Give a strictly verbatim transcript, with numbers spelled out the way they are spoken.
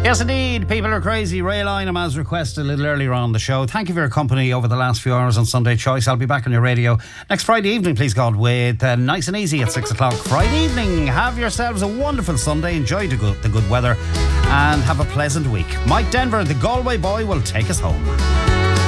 Yes, indeed. People are crazy. Ray Lynham, as requested a little earlier on the show. Thank you for your company over the last few hours on Sunday Choice. I'll be back on your radio next Friday evening, please God, with uh, Nice and Easy at six o'clock Friday evening. Have yourselves a wonderful Sunday. Enjoy the good, the good weather and have a pleasant week. Mike Denver, the Galway boy, will take us home.